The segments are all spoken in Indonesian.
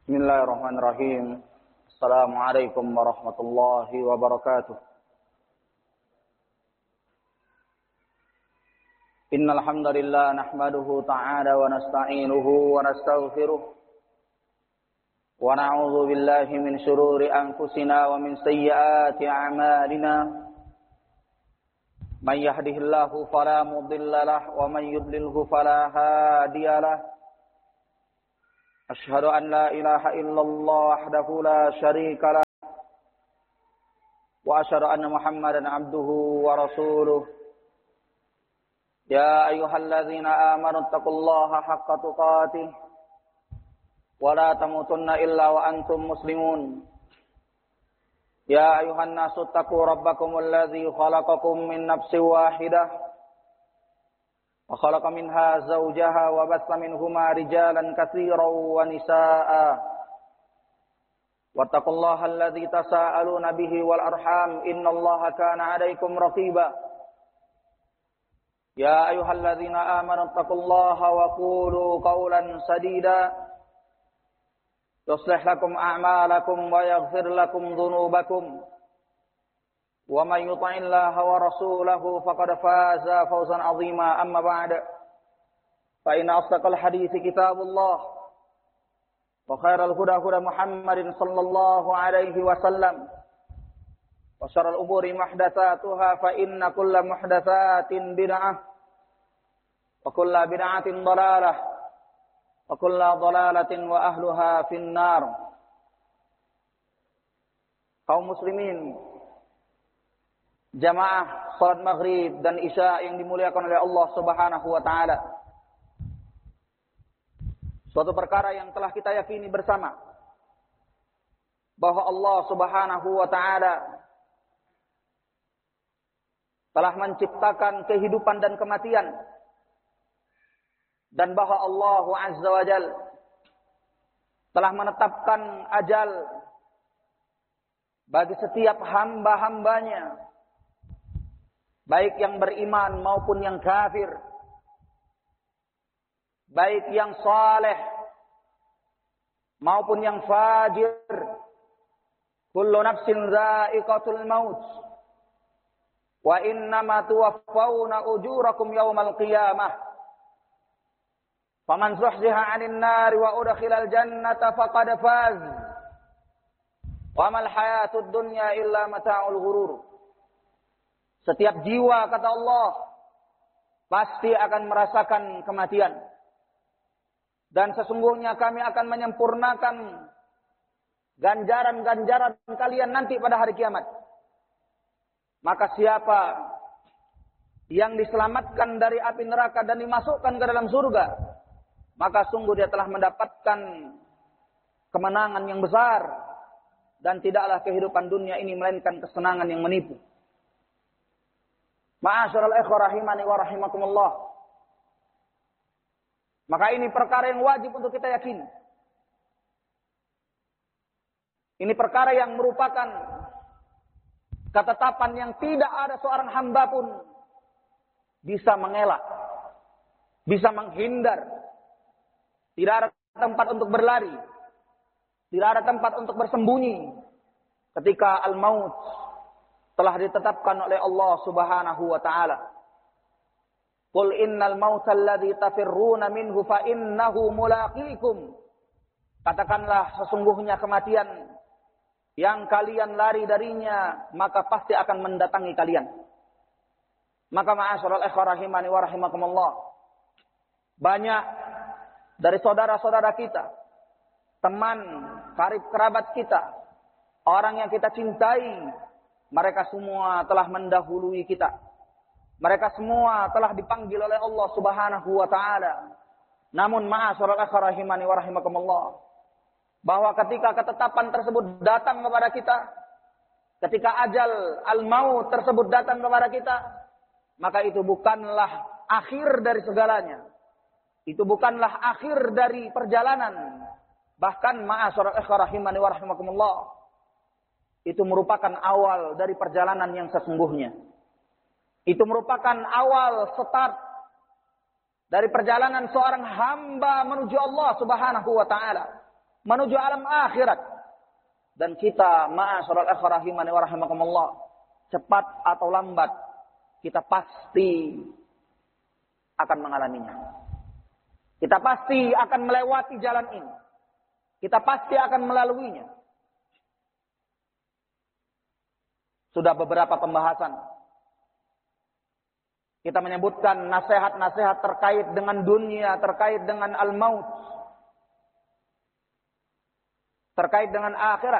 Bismillahirrahmanirrahim. Assalamualaikum warahmatullahi wabarakatuh. Innal hamdalillah nahmaduhu ta'ala wa nasta'inuhu wa nastaghfiruh. Wa na'udzu billahi min shururi anfusina wa min sayyiati a'malina. Man yahdihillahu fala mudilla lahu wa man yudlilhu fala hadiya lahu. أشهد أن لا إله إلا الله وحده لا شريك له وأشهد أن محمدا عبده ورسوله يا أيها الذين آمنوا اتقوا الله حق تقاته ولا تموتن إلا وأنتم مسلمون يا أيها الناس اتقوا ربكم الذي خلقكم من نفس واحدة وخلق منها زوجها وبث منهما رجالا كثيرا ونساء واتقوا الله الذي تساءلون به والأرحام إن الله كان عليكم رقيبا يا أيها الذين آمنوا اتقوا الله وقولوا قولا سديدا يصلح لكم أعمالكم ويغفر لكم ذنوبكم ومن يطع الله ورسوله فقد فاز فوزا عظيما أما بعد فإن أصدق الحديث كتاب الله وخير الهدى هدى محمد صلى الله عليه وسلم وشر الأمور محدثاتها فإن كل محدثات بدعة وكل بدعة ضلالة وكل ضلالة وأهلها في النار. Kaum muslimin, jamaah salat maghrib dan isya yang dimuliakan oleh Allah Subhanahu wa taala. Suatu perkara yang telah kita yakini bersama bahwa Allah Subhanahu wa taala telah menciptakan kehidupan dan kematian, dan bahwa Allah Azza wa Jalla telah menetapkan ajal bagi setiap hamba-hambanya, baik yang beriman maupun yang kafir, baik yang saleh maupun yang fajir. Kullu nafsin dha'iqatul maut wa innama tuwaffawna ujurakum yawmal qiyamah. Faman zuhziha 'anil nari wa udkhilal jannata faqad faz. Wa mal hayatud dunya illa mata'ul ghurur. Setiap jiwa, kata Allah, pasti akan merasakan kematian. Dan sesungguhnya kami akan menyempurnakan ganjaran-ganjaran kalian nanti pada hari kiamat. Maka siapa yang diselamatkan dari api neraka dan dimasukkan ke dalam surga, maka sungguh dia telah mendapatkan kemenangan yang besar. Dan tidaklah kehidupan dunia ini melainkan kesenangan yang menipu. Ma'asyiral ikhwah rahimani wa rahimakumullah. Maka ini perkara yang wajib untuk kita yakini. Ini perkara yang merupakan ketetapan yang tidak ada seorang hamba pun bisa mengelak, bisa menghindar. Tidak ada tempat untuk berlari, tidak ada tempat untuk bersembunyi ketika al-maut telah ditetapkan oleh Allah Subhanahu wa taala. Qul innal mauta alladzi tafirruna minhu fa innahu mulaqikum. Katakanlah, sesungguhnya kematian yang kalian lari darinya maka pasti akan mendatangi kalian. Maka ma'asyiral ikhwah rahimani wa rahimakumullah, banyak dari saudara-saudara kita, teman karib kerabat kita, orang yang kita cintai, mereka semua telah mendahului kita. Mereka semua telah dipanggil oleh Allah Subhanahu wa taala. Namun ma'asyiral ikhwah rahimani wa rahimakumullah, bahwa ketika ketetapan tersebut datang kepada kita, ketika ajal al-maut tersebut datang kepada kita, maka itu bukanlah akhir dari segalanya. Itu bukanlah akhir dari perjalanan. Bahkan ma'asyiral ikhwah rahimani wa rahimakumullah, itu merupakan awal dari perjalanan yang sesungguhnya. Itu merupakan awal start dari perjalanan seorang hamba menuju Allah Subhanahu wa taala. menuju alam akhirat. Dan kita, ma'asyiral ikhwah rahimani wa rahimakumullah, cepat atau lambat kita pasti akan mengalaminya. Kita pasti akan melewati jalan ini. Kita pasti akan melaluinya. Sudah beberapa pembahasan kita menyebutkan nasihat-nasihat terkait dengan dunia, terkait dengan al-maut, terkait dengan akhirat.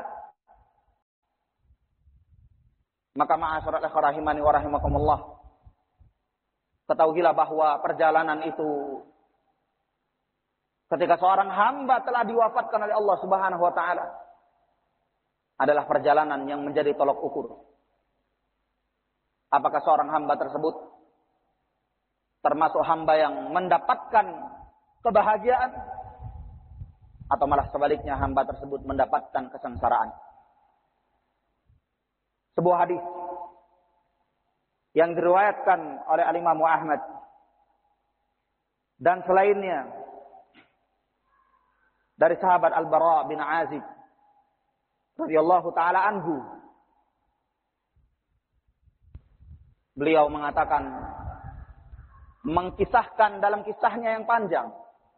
Maka ma'asyiral ikhwah rahimani wa rahimakumullah, ketahuilah bahwa perjalanan itu ketika seorang hamba telah diwafatkan oleh Allah Subhanahu wa taala adalah perjalanan yang menjadi tolok ukur. Apakah seorang hamba tersebut termasuk hamba yang mendapatkan kebahagiaan, atau malah sebaliknya hamba tersebut mendapatkan kesengsaraan. Sebuah hadis yang diriwayatkan oleh Al-Imam Ahmad dan selainnya dari sahabat Al-Bara bin Azib radhiyallahu taala anhu. Beliau mengatakan, mengkisahkan dalam kisahnya yang panjang,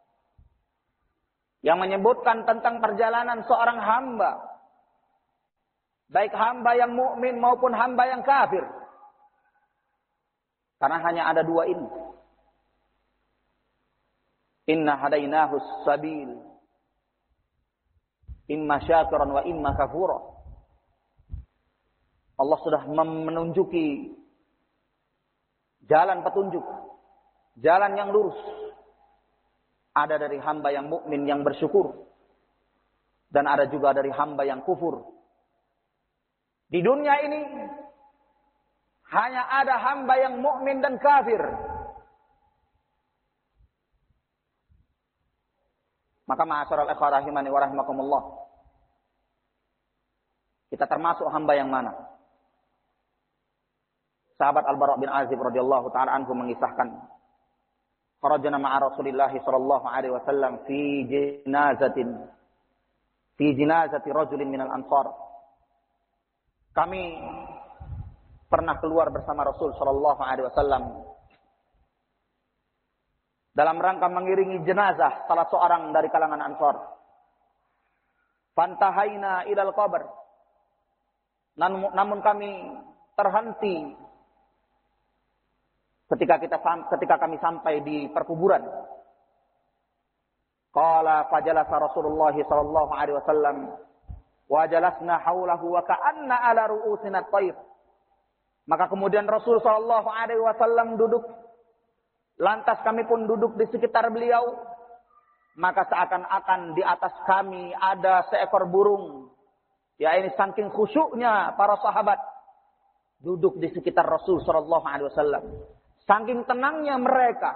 yang menyebutkan tentang perjalanan seorang hamba, baik hamba yang mukmin maupun hamba yang kafir. Karena hanya ada dua ini. Inna hadainahu sabil, imma syakiran wa imma kafura. Allah sudah menunjuki jalan petunjuk, jalan yang lurus. Ada dari hamba yang mukmin yang bersyukur, dan ada juga dari hamba yang kufur. Di dunia ini hanya ada hamba yang mukmin dan kafir. Maka ma'asyiral ikhwah rahimani wa rahimakumullah, kita termasuk hamba yang mana? Sahabat Al-Bara bin Azib radhiyallahu taala anhu mengisahkan, kharajna ma'a Rasulillah sallallahu alaihi wasallam fi jinazati rajulin minal ansar. Kami pernah keluar bersama Rasul sallallahu alaihi wasallam dalam rangka mengiringi jenazah salah seorang dari kalangan Ansar. Fantahaina ilal qabr. Namun kami terhenti ketika kami sampai di perkuburan. Qala fajalasa Rasulullah sallallahu alaihi wasallam wa jalasna haulahu wa ka'anna ala ru'usina at-tayr. Maka kemudian Rasul sallallahu alaihi wasallam duduk, lantas kami pun duduk di sekitar beliau, maka seakan-akan di atas kami ada seekor burung. Ya, ini saking khusyuknya para sahabat duduk di sekitar Rasul sallallahu alaihi wasallam. Saking tenangnya mereka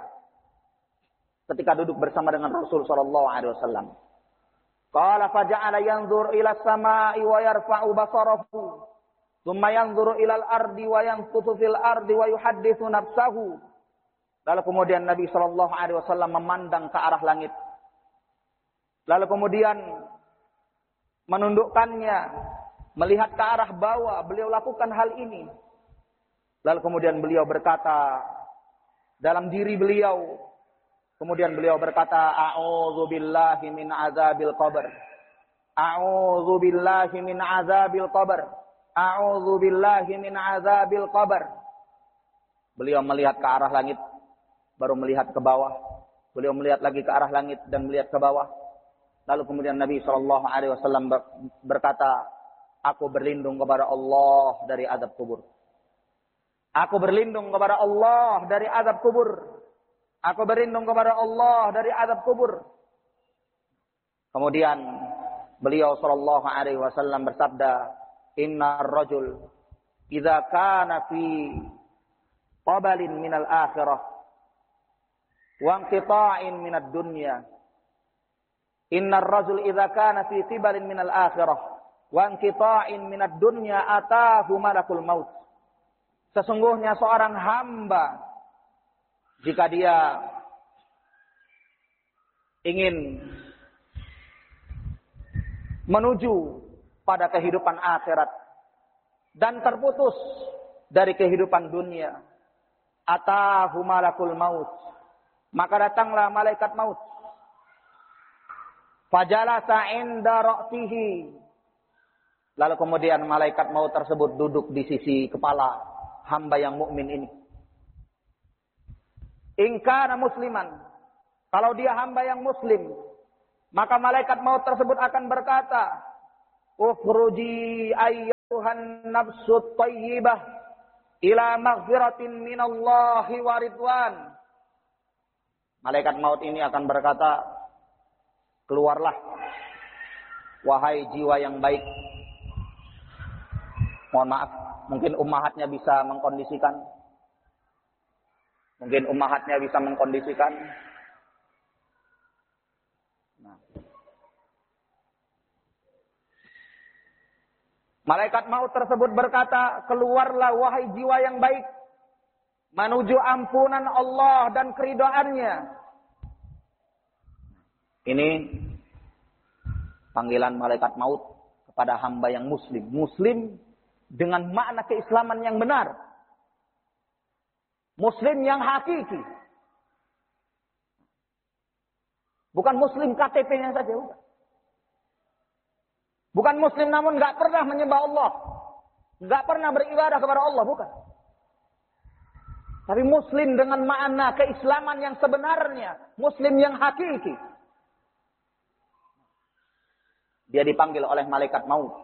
ketika duduk bersama dengan Rasul sallallahu alaihi wasallam. Qala faja'ala yanzur ila as-sama'i wa yarfa'u basarahu, thumma yanzuru ila al-ardi wa yanqutu fil ardi wa yuhadditsu nafsahu. Lalu kemudian Nabi sallallahu alaihi wasallam memandang ke arah langit. Lalu kemudian menundukkannya, melihat ke arah bawah. Beliau lakukan hal ini. Lalu kemudian beliau berkata dalam diri beliau, kemudian beliau berkata, a'udzu billahi min azabil qabr. A'udzu billahi min azabil qabr. A'udzu billahi min azabil qabr. Beliau melihat ke arah langit, baru melihat ke bawah. Beliau melihat lagi ke arah langit dan melihat ke bawah. Lalu kemudian Nabi SAW berkata, aku berlindung kepada Allah dari azab kubur. Aku berlindung kepada Allah dari azab kubur. Aku berlindung kepada Allah dari azab kubur. Kemudian beliau SAW bersabda, innar rajul idza kana fi qabalin minal akhirah wa inqita'in minad dunya. Innar rajul idza kana fi qibalin minal akhirah wa inqita'in minad dunya atahu malakul maut. Sesungguhnya seorang hamba jika dia ingin menuju pada kehidupan akhirat dan terputus dari kehidupan dunia. Atahu malakul maut, maka datanglah malaikat maut. Fajalasa inda ra'sihi, lalu kemudian malaikat maut tersebut duduk di sisi kepala hamba yang mukmin ini. In kana musliman, kalau dia hamba yang muslim, maka malaikat maut tersebut akan berkata, ukhruji ayyuhan nafsut thayyibah ila maghfiratin minallahi wa ridwan. Malaikat maut ini akan berkata, keluarlah wahai jiwa yang baik. Mohon maaf, mungkin ummahatnya bisa mengkondisikan. Nah. Malaikat maut tersebut berkata, keluarlah wahai jiwa yang baik, menuju ampunan Allah dan keridhaannya. Ini panggilan malaikat maut kepada hamba yang muslim. Muslim dengan makna keislaman yang benar. Muslim yang hakiki. Bukan muslim KTP-nya saja. Bukan muslim namun gak pernah menyembah Allah. Gak pernah beribadah kepada Allah. Bukan. Tapi muslim dengan makna keislaman yang sebenarnya. Muslim yang hakiki. Dia dipanggil oleh malaikat maut.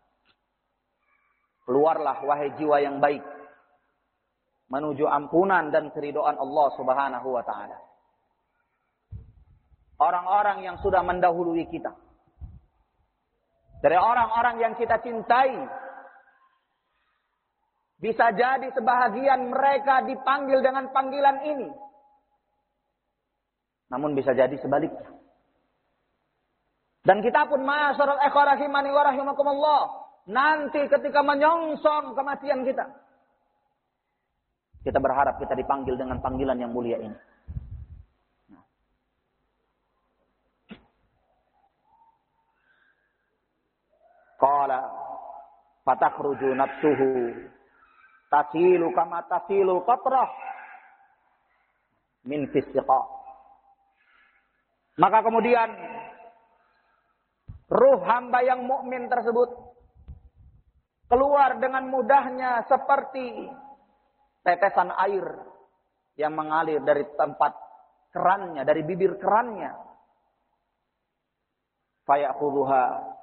Keluarlah wahai jiwa yang baik. Menuju ampunan dan keridhaan Allah subhanahu wa ta'ala. Orang-orang yang sudah mendahului kita. Dari orang-orang yang kita cintai. Bisa jadi sebahagian mereka dipanggil dengan panggilan ini. Namun bisa jadi sebaliknya. Dan kita pun ma'asyiral ikhwah rahimani wa rahimakumullah. Nanti ketika menyongsong kematian kita. Kita berharap kita dipanggil dengan panggilan yang mulia ini. Qala fatakhruju nafsuhu tasilu kama tasilu qatrah min fisqa. Maka kemudian ruh hamba yang mukmin tersebut keluar dengan mudahnya seperti tetesan air yang mengalir dari tempat kerannya, dari bibir kerannya. Fayakhudhuha,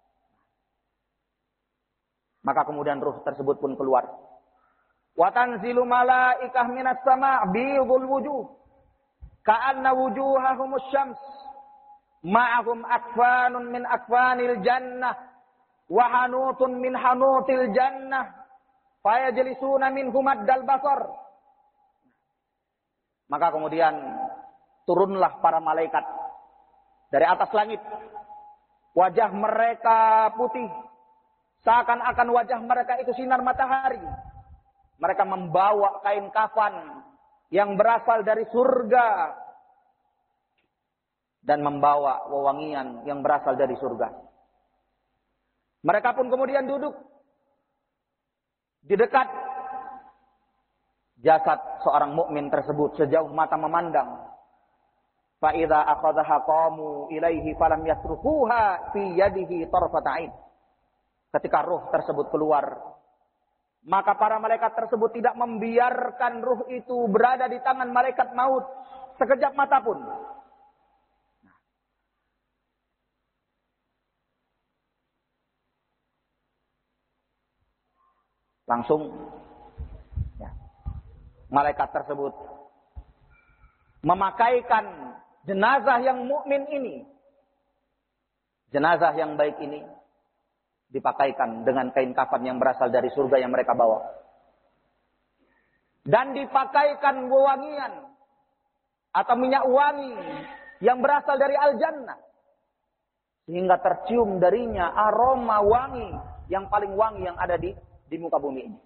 maka kemudian ruh tersebut pun keluar. Wa tanzilu malaikah minas sama' biyudul wujuh ka'anna wujuhahumus syams ma'ahum akfanun min akfanil jannah wa hanutun min hanutil jannah fayajlisuna minhum maddal basar. Maka kemudian turunlah para malaikat dari atas langit. Wajah mereka putih, seakan-akan wajah mereka itu sinar matahari. Mereka membawa kain kafan yang berasal dari surga. Dan membawa wewangian yang berasal dari surga. Mereka pun kemudian duduk di dekat jasad seorang mukmin tersebut sejauh mata memandang. Fa idza akhadhaha qamu ilaihi falam yatrukuha fi yadihi tarfat ain. Ketika ruh tersebut keluar, maka para malaikat tersebut tidak membiarkan ruh itu berada di tangan malaikat maut sekejap mata pun. Langsung ya, malaikat tersebut memakaikan jenazah yang mukmin ini, jenazah yang baik ini, dipakaikan dengan kain kafan yang berasal dari surga yang mereka bawa. Dan dipakaikan wewangian atau minyak wangi yang berasal dari al-jannah. Sehingga tercium darinya aroma wangi yang paling wangi yang ada di muka bumi ini.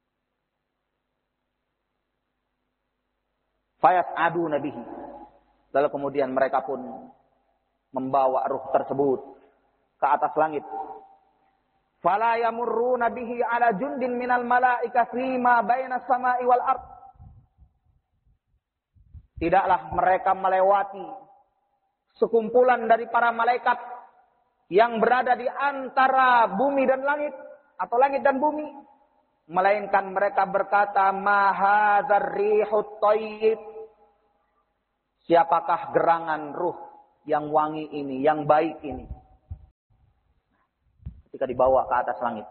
Fayas'adu nabihi. Lalu kemudian mereka pun membawa ruh tersebut ke atas langit. Fala yamurruna bihi ala jundin minal malaika fima bainas sama'i wal ard. Tidaklah mereka melewati sekumpulan dari para malaikat yang berada di antara bumi dan langit atau langit dan bumi, melainkan mereka berkata, ma hadzal rihut thayyib. Siapakah gerangan ruh yang wangi ini, yang baik ini? Ketika dibawa ke atas langit,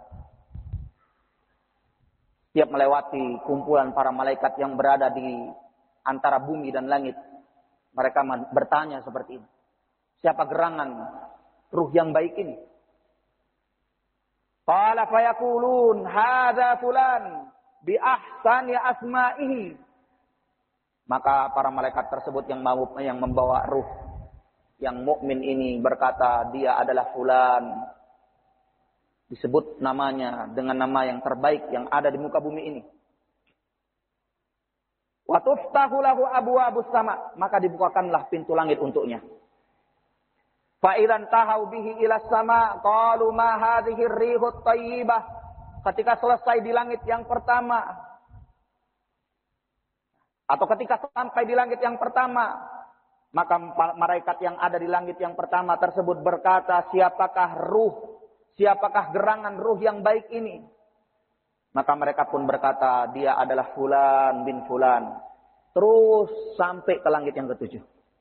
setiap melewati kumpulan para malaikat yang berada di antara bumi dan langit, mereka bertanya seperti ini, siapa gerangan ruh yang baik ini? Qala fayaqulun hadza fulan bi ahsani asma'ihi. Maka para malaikat tersebut yang membawa ruh yang mukmin ini berkata, dia adalah fulan. Disebut namanya dengan nama yang terbaik yang ada di muka bumi ini. Wa tuftahu lahu abwaabus sama, maka dibukakanlah pintu langit untuknya. Fa idzan tahau bihi ila sama qalu ma hadhihi rihut thayyibah. Ketika selesai di langit yang pertama, atau ketika sampai di langit yang pertama, maka malaikat yang ada di langit yang pertama tersebut berkata, siapakah gerangan ruh yang baik ini? Maka mereka pun berkata, dia adalah fulan bin fulan. Terus sampai ke langit yang ketujuh.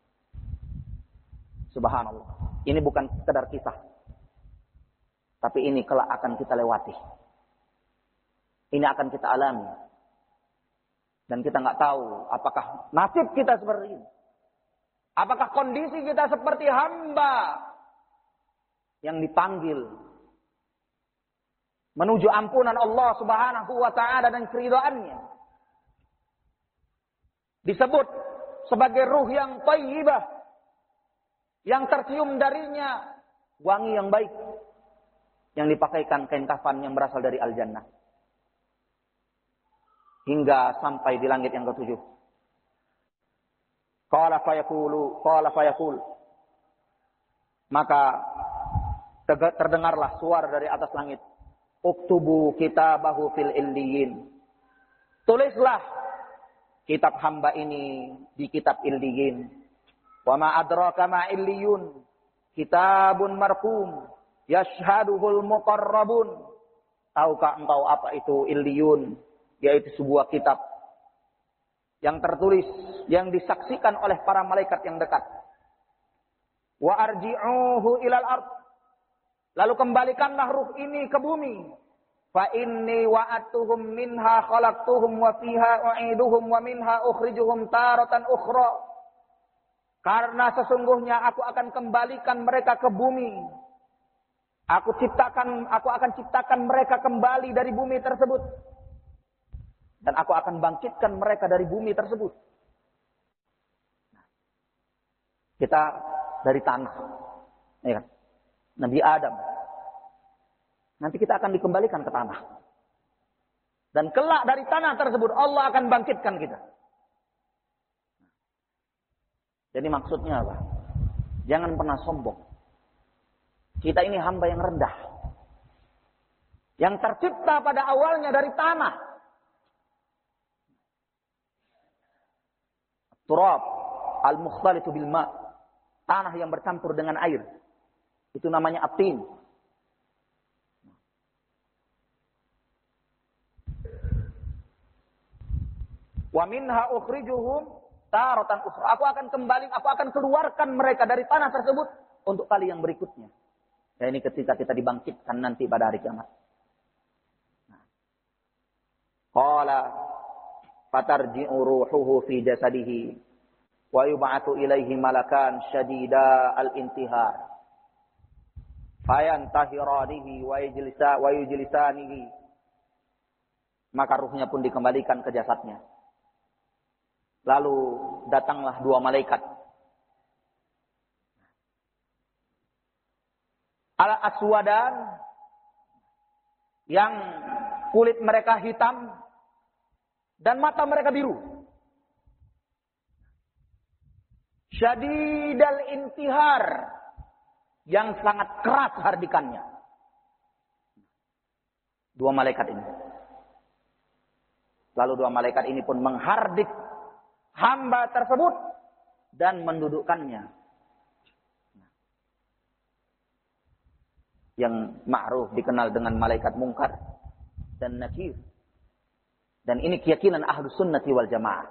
Subhanallah. Ini bukan sekedar kisah. Tapi ini kelak akan kita lewati. Ini akan kita alami. Dan kita nggak tahu apakah nasib kita seperti ini. Apakah kondisi kita seperti hamba yang dipanggil menuju ampunan Allah Subhanahu wa taala dan keridhaannya. Disebut sebagai ruh yang thayyibah, yang tercium darinya wangi yang baik, yang dipakaikan kain kafan yang berasal dari al-jannah. Hingga sampai di langit yang ketujuh. Qala fayaqul. Maka terdengarlah suara dari atas langit. Uktubu kitabahu fil illiyin. Tulislah kitab hamba ini di kitab illiyin. Wa ma adraka ma illiyun. Kitabun marqum yashhaduhul muqarrabun. Tahukah engkau apa itu illiyun? Yaitu sebuah kitab yang tertulis, yang disaksikan oleh para malaikat yang dekat. Wa arji'uhu ilal ard. Lalu kembalikanlah ruh ini ke bumi. Fa inni wa'atuhum minha khalaqtuhum wa fiha u'iduhum wa minha ukhrijuhum taratan ukhra. Karena sesungguhnya aku akan kembalikan mereka ke bumi. Aku akan ciptakan mereka kembali dari bumi tersebut. Dan aku akan bangkitkan mereka dari bumi tersebut. Kita dari tanah. Ya kan? Nabi Adam. Nanti kita akan dikembalikan ke tanah. Dan kelak dari tanah tersebut Allah akan bangkitkan kita. Jadi maksudnya apa? Jangan pernah sombong. Kita ini hamba yang rendah. Yang tercipta pada awalnya dari tanah. Turab al-mukhtalitu bil ma'. Tanah yang bercampur dengan air. Itu namanya at-tin. Wa minha ukhrijuhum taratan ukhra. Aku akan keluarkan mereka dari tanah tersebut untuk kali yang berikutnya. Ya, ini ketika kita dibangkitkan nanti pada hari kiamat. Qala fatarji'u ruhuhu fi jasadihi wa yub'atsu ilaihi malakan syadida al-intihar fayantahiranihi wa yujlisanihi. Maka ruhnya pun dikembalikan ke jasadnya. Lalu datanglah dua malaikat al-aswadan, yang kulit mereka hitam dan mata mereka biru. syadidal intihar, yang sangat keras hardikannya. Dua malaikat ini. Lalu dua malaikat ini pun menghardik hamba tersebut dan mendudukkannya. Yang ma'ruf dikenal dengan malaikat mungkar dan nakir. Dan ini keyakinan Ahlus Sunnati wal Jamaah.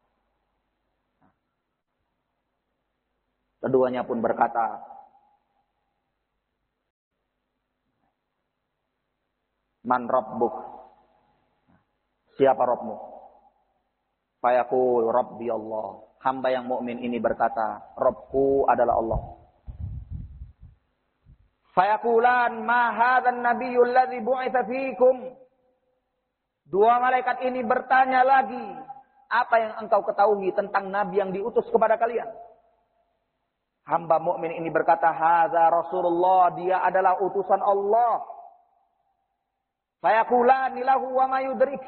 Keduanya pun berkata, Man Rabbuk? Siapa Rabbmu? Fayaqul Rabbi Allah. Hamba yang mukmin ini berkata, Rabbku adalah Allah. Fayaqulan ma hadzan nabiyyu alladzi bu'itsa fiikum. Dua malaikat ini bertanya lagi, apa yang engkau ketahui tentang nabi yang diutus kepada kalian? Hamba mukmin ini berkata, hadza Rasulullah, dia adalah utusan Allah. Fayaqulan lahu wa ma yudrik.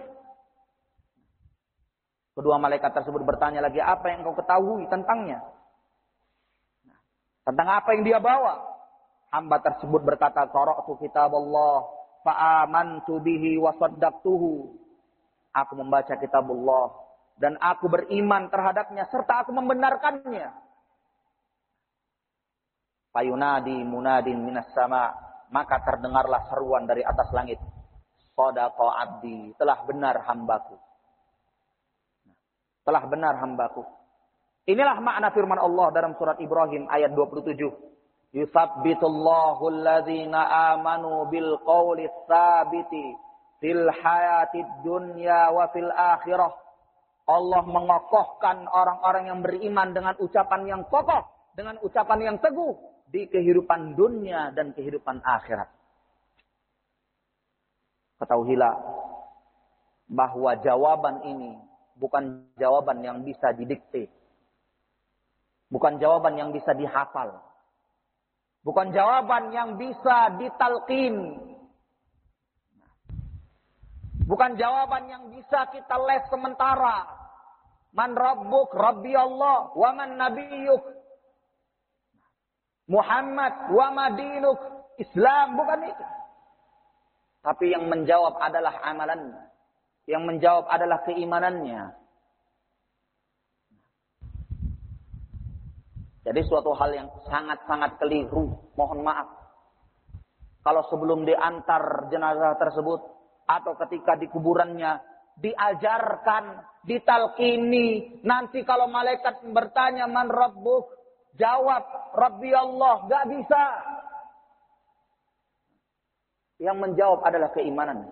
Kedua malaikat tersebut bertanya lagi, apa yang engkau ketahui tentangnya? Tentang apa yang dia bawa? Hamba tersebut berkata, qara'tu kitaballah fa amantu bihi wa saddaqtuhu. Aku membaca kitabullah dan aku beriman terhadapnya serta aku membenarkannya. Fayunadi munadin minas sama, maka terdengarlah seruan dari atas langit. Shadaqa abdi, telah benar hambaku. Telah benar hambaku. Inilah makna firman Allah dalam surat Ibrahim ayat 27. Yuthabbitullahu alladhina amanu bil qawli tsabiti fil hayatid dunya wa fil akhirah. Allah mengokohkan orang-orang yang beriman dengan ucapan yang kokoh, dengan ucapan yang teguh di kehidupan dunia dan kehidupan akhirat. Ketahuilah bahwa jawaban ini bukan jawaban yang bisa didikte. Bukan jawaban yang bisa dihafal. Bukan jawaban yang bisa ditalqin. Bukan jawaban yang bisa kita les sementara. Man rabbuk? Rabbi Allah. Wa man nabiyyuk? Muhammad. Wa ma dinuk? Islam. Bukan itu. Tapi yang menjawab adalah amalannya. Yang menjawab adalah keimanannya. Jadi suatu hal yang sangat-sangat keliru. Mohon maaf. Kalau sebelum diantar jenazah tersebut, atau ketika di kuburannya, diajarkan, ditalkini. Nanti kalau malaikat bertanya, Man Rabbuk? Jawab, Rabbi Allah. Gak bisa. Yang menjawab adalah keimanan.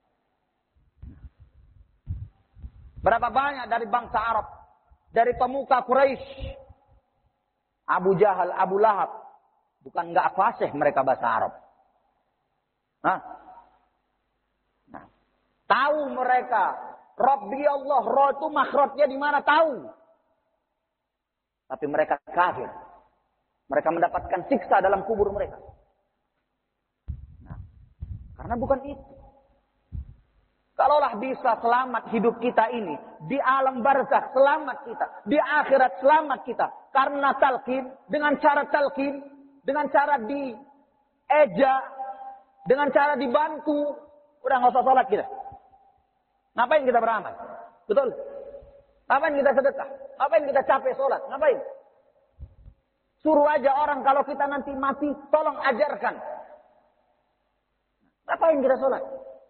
Berapa banyak dari bangsa Arab, dari pemuka Quraisy, Abu Jahal, Abu Lahab, bukan nggak fasih mereka bahasa Arab. Nah, tahu mereka, Rabbi Allah, Ra itu makhrajnya di mana tahu. Tapi mereka kafir. Mereka mendapatkan siksa dalam kubur mereka. Nah, karena bukan itu. Kalaulah bisa selamat hidup kita ini, di alam barzakh selamat kita, di akhirat selamat kita, karena talqin, dengan cara talqin, dengan cara dieja, dengan cara dibantu, udah nggak usah sholat kita. Ngapain kita beramal? Betul? Ngapain kita sedekah? Ngapain kita capek sholat? Ngapain? Suruh aja orang kalau kita nanti mati, tolong ajarkan. Ngapain kita sholat?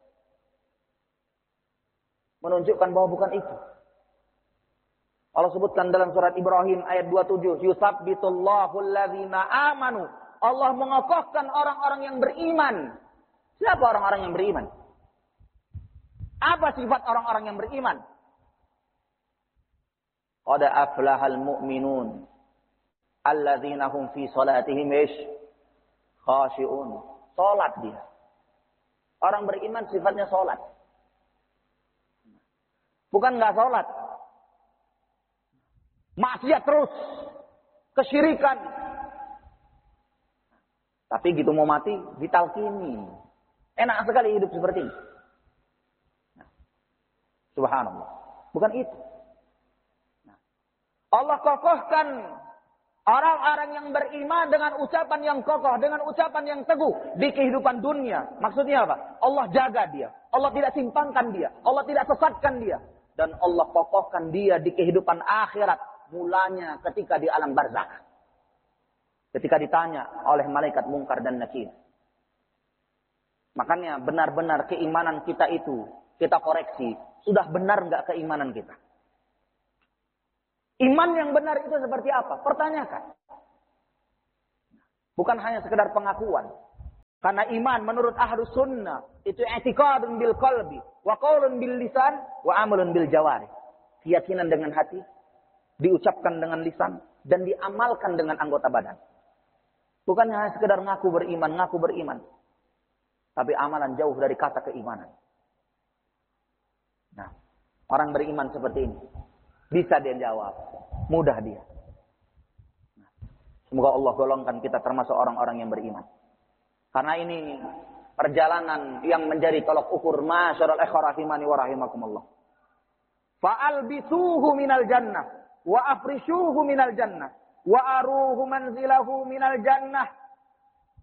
Menunjukkan bahwa bukan itu. Allah sebutkan dalam surat Ibrahim ayat 27, Yuthabbitullahu alladhina amanu. Allah mengokohkan orang-orang yang beriman. Siapa orang-orang yang beriman? Apa sifat orang-orang yang beriman? Qad aflahal mu'minun alladzina hum fi salatihim khashi'un. Salat dia. Orang beriman sifatnya salat. Bukan enggak salat. Maksiat terus. Kesyirikan. Tapi gitu mau mati, ditalkini. Enak sekali hidup seperti ini. Subhanallah. Bukan itu. Allah kokohkan Orang-orang yang beriman dengan ucapan yang kokoh, dengan ucapan yang teguh di kehidupan dunia. Maksudnya apa? Allah jaga dia. Allah tidak simpangkan dia. Allah tidak sesatkan dia. Dan Allah kokohkan dia di kehidupan akhirat. Mulanya ketika di alam barzakh. Ketika ditanya oleh malaikat Munkar dan Nakir. Makanya benar-benar keimanan kita itu, kita koreksi. Sudah benar nggak keimanan kita? Iman yang benar itu seperti apa? Pertanyakan. Bukan hanya sekedar pengakuan. Karena iman menurut ahlus sunnah itu i'tiqadun bil qalbi, wa qaulun bil lisan, wa amalun bil jawari. Keyakinan dengan hati, diucapkan dengan lisan, dan diamalkan dengan anggota badan. Bukan hanya sekedar ngaku beriman. Tapi amalan jauh dari kata keimanan. Nah, orang beriman seperti ini. Bisa dia jawab. Mudah dia. Semoga Allah golongkan kita termasuk orang-orang yang beriman. Karena ini perjalanan yang menjadi tolak ukur masyarul ikhwah rahimani wa rahimakumullah. Fa'albisuhu minal jannah. Wa afrishuhu minal jannah. Wa aruhu manzilahu minal jannah.